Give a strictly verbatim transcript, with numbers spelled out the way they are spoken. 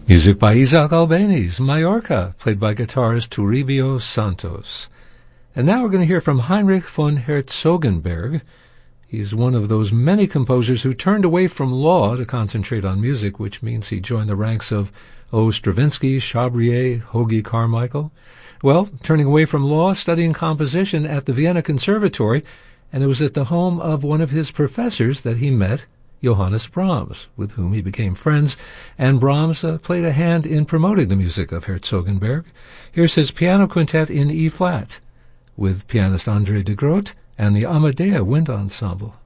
Music by Isaac Albéniz, Mallorca, played by guitarist Toribio Santos. And now we're going to hear from Heinrich von Herzogenberg. He's one of those many composers who turned away from law to concentrate on music, which means he joined the ranks of O. Stravinsky, Chabrier, Hoagy Carmichael. Well, turning away from law, studying composition at the Vienna Conservatory, and it was at the home of one of his professors that he met Johannes Brahms, with whom he became friends, and Brahms uh, played a hand in promoting the music of Herzogenberg. Here's his piano quintet in E-flat, with pianist André de Groot and the Amadea Wind Ensemble.